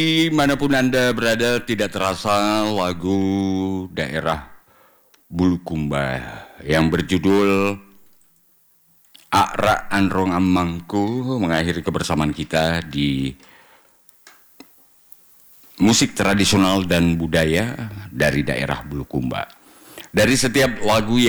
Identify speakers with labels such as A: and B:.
A: Dimanapun Anda berada, tidak terasa lagu daerah Bulukumba yang berjudul Akra Androng Amangku mengakhiri kebersamaan kita di musik tradisional dan budaya dari daerah Bulukumba. Dari setiap lagu